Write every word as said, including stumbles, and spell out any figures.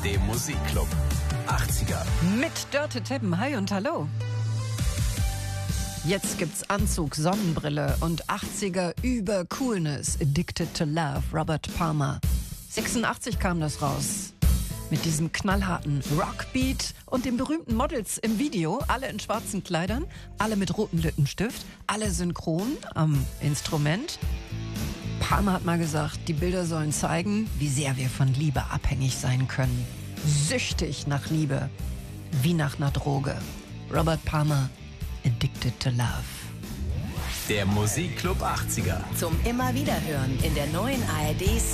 dem Musikclub achtziger. Mit Dörte Teppen. Hi und hallo. Jetzt gibt's Anzug, Sonnenbrille und achtziger über Coolness. Addicted to Love, Robert Palmer. sechsundachtzig kam das raus. Mit diesem knallharten Rockbeat und den berühmten Models im Video. Alle in schwarzen Kleidern, alle mit rotem Lippenstift, alle synchron am Instrument. Palmer hat mal gesagt, die Bilder sollen zeigen, wie sehr wir von Liebe abhängig sein können. Süchtig nach Liebe, wie nach einer Droge. Robert Palmer, Addicted to Love. Der Musikclub achtziger. Zum immer wieder hören in der neuen A R D